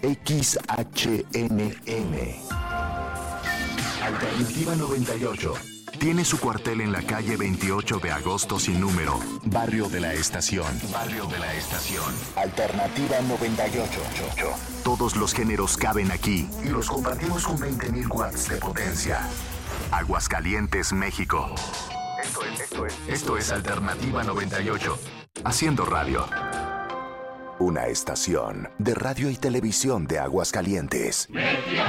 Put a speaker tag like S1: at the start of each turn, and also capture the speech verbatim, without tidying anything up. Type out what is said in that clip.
S1: X H N M. Alternativa noventa y ocho. Tiene su cuartel en la calle veintiocho de agosto sin número, Barrio de la Estación. Barrio de la Estación. Alternativa noventa y ocho. Todos los géneros caben aquí y los compartimos con veinte mil watts de potencia. Aguascalientes, México. Esto es, esto es, esto es Alternativa noventa y ocho. Haciendo radio. Una estación de radio y televisión de Aguascalientes.